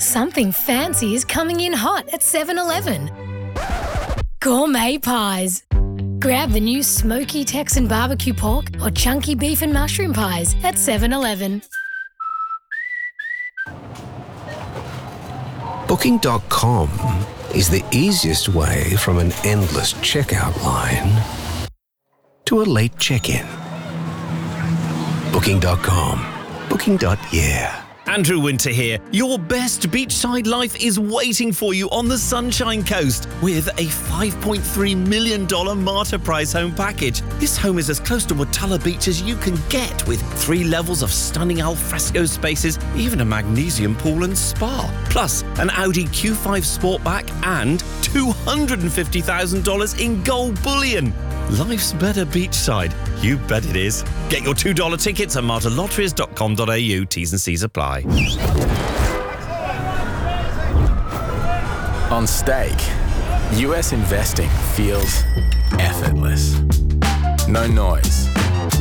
Something fancy is coming in hot at 7-Eleven. Gourmet pies. Grab the new smoky Texan barbecue pork or chunky beef and mushroom pies at 7-Eleven. Booking.com is the easiest way from an endless checkout line to a late check-in. Booking.com. Booking.yeah. Andrew Winter here. Your best beachside life is waiting for you on the Sunshine Coast with a $5.3 million Marta Prize home package. This home is as close to Watala Beach as you can get, with 3 levels of stunning alfresco spaces, even a magnesium pool and spa. Plus, an Audi Q5 Sportback and $250,000 in gold bullion. Life's better beachside. You bet it is. Get your $2 tickets at martalotteries.com.au. T's and C's apply. On Stake, US investing feels effortless. No noise,